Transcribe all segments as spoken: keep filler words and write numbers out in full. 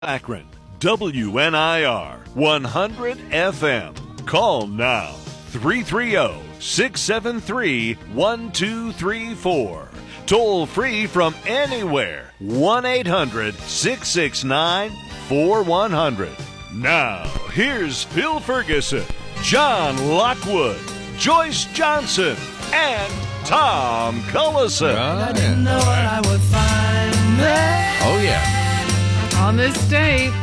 Akron, W N I R one hundred F M. Call now, three three zero, six seven three, one two three four. Toll free from anywhere, one eight hundred, six six nine, four one zero zero. Now, here's Phil Ferguson, John Lockwood, Joyce Johnson, and Tom Cullison. I didn't know what I would find there. Oh, yeah. On this date,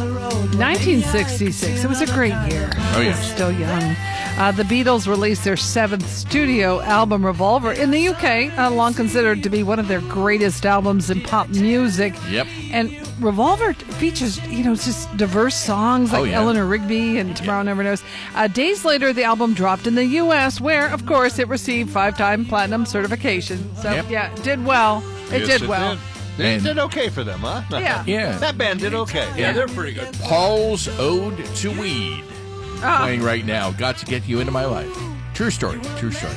nineteen sixty-six. It was a great year. Oh, yeah. I was still young. Uh, the Beatles released their seventh studio album, Revolver, in the U K, uh, long considered to be one of their greatest albums in pop music. Yep. And Revolver features, you know, just diverse songs like Oh, yeah. Eleanor Rigby and Tomorrow Never Knows. Uh, days later, the album dropped in the U S, where, of course, it received five-time platinum certification. So, Yep. yeah, it did well. It Yes, did it well. did. They And- did okay for them, huh? Yeah. Yeah. That band did okay. Yeah, they're pretty good. Paul's Ode to Weed. Ah. Playing right now. Got to get you into my life. True story. True story.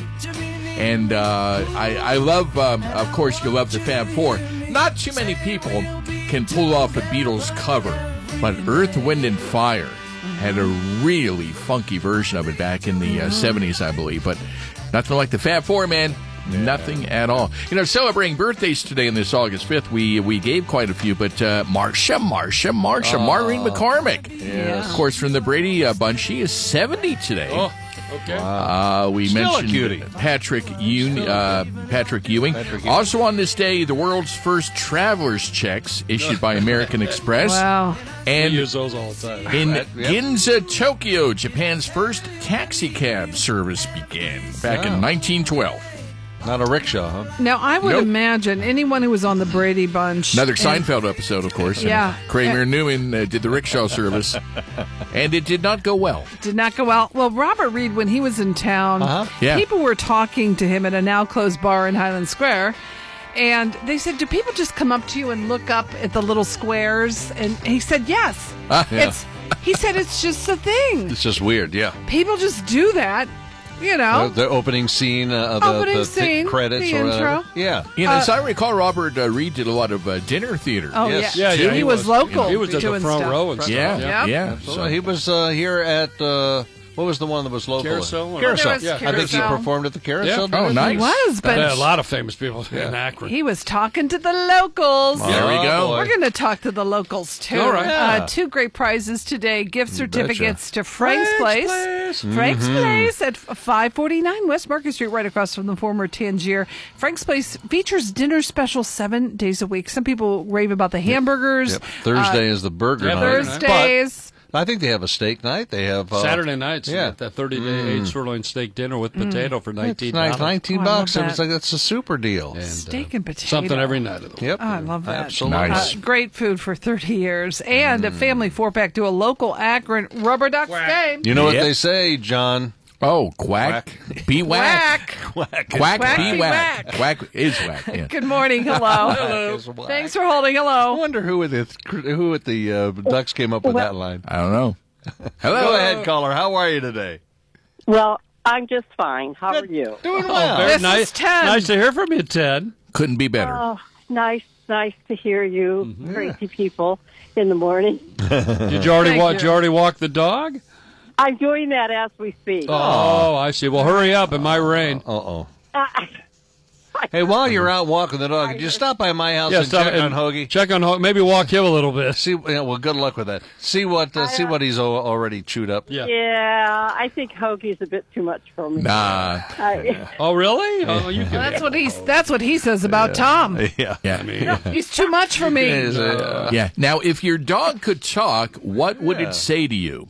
And uh, I, I love, um, of course, you love the Fab Four. Not too many people can pull off a Beatles cover, but Earth, Wind, and Fire had a really funky version of it back in the uh, seventies, I believe. But nothing like the Fab Four, man. Nothing at all. You know, celebrating birthdays today on this August fifth, we we gave quite a few, but uh, Marsha, Marsha, Marsha, Maureen McCormick. Yes. Of course, from the Brady uh, Bunch, she is seventy today. Oh, okay. Uh, we Still a mentioned cutie. Patrick, Ewing, uh, Patrick Ewing. Patrick Ewing. Also on this day, the world's first traveler's checks issued by American Express. Wow. And use those all the time. in Right, yep. Ginza, Tokyo, Japan's first taxi cab service began back Wow. in nineteen twelve. Not a rickshaw, huh? Now, I would Nope. imagine anyone who was on the Brady Bunch. Another and- Seinfeld episode, of course. and Yeah. Kramer and Newman uh, did the rickshaw service, and it did not go well. Did not go out. Well, Robert Reed, when he was in town, Uh-huh. Yeah. people were talking to him at a now closed bar in Highland Square. And they said, do people just come up to you and look up at the little squares? And he said, yes. Ah, yeah. It's. He said, it's just a thing. It's just weird, yeah. People just do that, you know. The, the opening scene, uh, the, Opening the scene, credits, the or whatever. intro. Yeah. You know, as I recall, Robert uh, Reed did a lot of uh, dinner theater. Oh, Yes. yeah. Yeah, yeah, he, he was, was. local. He was at the doing front stuff. row and stuff. yeah, Yeah. yeah. So So- he was uh, here at, uh, what was the one that was local? Carousel or- Carousel. There was I think he Carousel. performed at the Carousel. Yeah. Oh, didn't nice. he? He was, but Yeah, a lot of famous people in Yeah. Akron. he was talking to the locals. There we Oh, go. boy. We're going to talk to the locals, too. All right. Yeah. Uh, two great prizes today. Gift certificates to Frank's, Frank's Place. Place. Frank's Mm-hmm. Place at five forty-nine West Market Street, right across from the former Tangier. Frank's Place features dinner special seven days a week. Some people rave about the hamburgers. Yep. Thursday is the burger yeah, night. Thursday. Thursdays. But I think they have a steak night. They have uh, Saturday nights, yeah. yeah. that thirty-day aged sirloin steak dinner with potato for It's nineteen nice, dollars. nineteen Oh, I love bucks. It was that. like that's a super deal. And, uh, Steak and potato. Something every night of the week. Yep. Oh, I love that. Absolutely. Nice. Uh, great food for thirty years. And Mm. a family four-pack to a local Akron Rubber Ducks game. You know what Yep. they say, John? Oh, quack, be whack, Whack. quack, Whack, be be whack, whack. quack is whack. Yeah. Good morning. Hello. Hello. Thanks for holding. I Hello. wonder who at the who at the uh, Ducks came up with that line. I don't know. Hello. Go ahead, caller. How are you today? Well, I'm just fine. How are you? Doing well. Very This is nice. Ted. Nice to hear from you, Ted. Couldn't be better. Oh, nice, nice to hear you, Mm-hmm. crazy people, in the morning. Did you already Thank walk? you. Did you already walk the dog? I'm doing that as we speak. Oh, I see. Well, hurry up. It might rain. Uh oh. Uh, Hey, while you're out walking the dog, could you stop by my house Yeah, and stop check and on Hoagie? Check on Hoagie. Maybe walk him a little bit. See, yeah, well, good luck with that. See what uh, see what he's al- already chewed up. Yeah. yeah, I think Hoagie's a bit too much for me. Nah. I, Oh, really? Oh, you can. That's what he's. That's what he says about Tom. Yeah. Yeah. He's too much for me. Is, uh, Yeah. Now, if your dog could talk, what would Yeah. it say to you?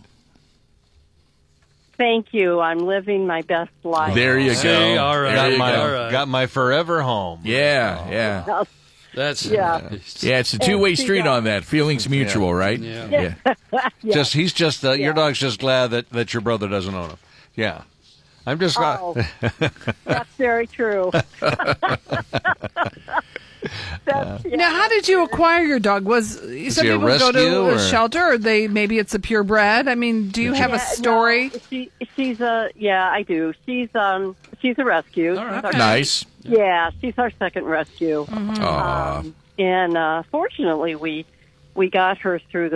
thank you. I'm living my best life. There you See, go. all right. There got you my go. All right. got my forever home. Yeah, yeah. That's Yeah. Yeah, it's a two-way And see street that- on that. Feelings mutual, right? Yeah. Yeah. Just he's just uh, your Yeah. dog's just glad that, that your brother doesn't own him. Yeah. I'm just Oh, that's very true. That's, yeah. Now, how did you acquire your dog? Was some he a people go rescue, to a or- shelter, or they maybe it's a purebred? I mean, do you have a Yeah, story? no, she, she's a yeah, I do. She's um she's a rescue. All right. She's our- Nice. Yeah, she's our second rescue. Aw. Um, and uh, fortunately, we we got her through